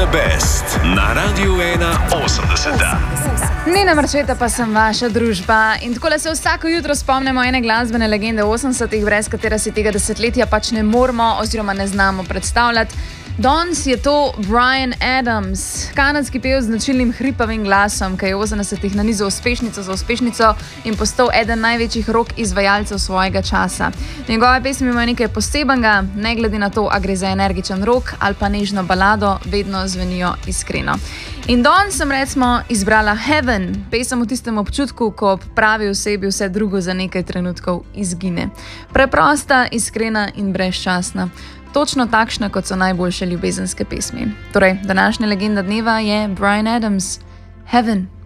Best na Radiu 1.80. Nina Marčeta pa sem vaša družba in takole se vsako jutro spomnimo ene glasbene legende 80-ih, brez katere si tega desetletja pač ne moramo oziroma ne znamo predstavljati. Danes je to Bryan Adams, kanadski pevec z značilnim hripavim glasom, ki je v 80-ih nanizal uspešnico za uspešnico in postal eden največjih rock izvajalcev svojega časa. Njegove pesmi imajo nekaj posebenega, ne glede na to, a gre za energičen rock ali pa nežno balado, vedno zvenijo iskreno. In danes sem recimo izbrala Heaven, pesem v tistem občutku, ko ob pravi osebi vse drugo za nekaj trenutkov izgine. Preprosta, iskrena in brezčasna. Točno takšna, kot so najboljše ljubezenske pesmi. Torej, današnja legenda dneva je Bryan Adams, Heaven.